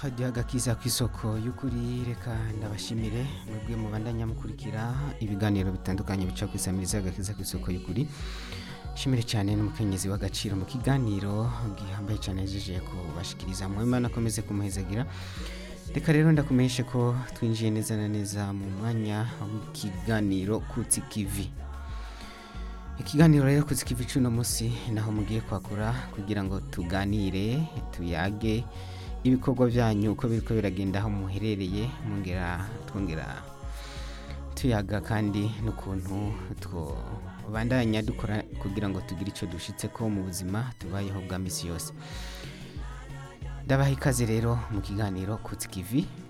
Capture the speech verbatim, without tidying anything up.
hajya agakiza ku isoko y'ukuri reka ndabashimire mwebwe mubandanya mukurikira ibiganiro bitandukanye bica ku isamiriza agakiza ku isoko y'ukuri. Shimire cyane n'umukenyezi w'agaciro mu kiganiro gihambaye cyane jeje kubashikiriza mu Imana akomeze kumuhezagira. Reka rero ndakumenyeshe ko twinjiye neza na neza mu mwanya w'ikiganiro Kutsikivi. Ikiganiro rero Kutsikivi cuno musi naho mugiye kwakura kugira ngo tuganire tuyage ibikorwa byanyu uko biriko biragenda aho muherereye mungera twongera tuyaga kandi n'ukuntu two bandanya dukora kugira ngo tugire ico dushitse ko mu buzima tubayeho bwa misi yose. Ndabaha ikaze rero mu kiganiro Kutsikivi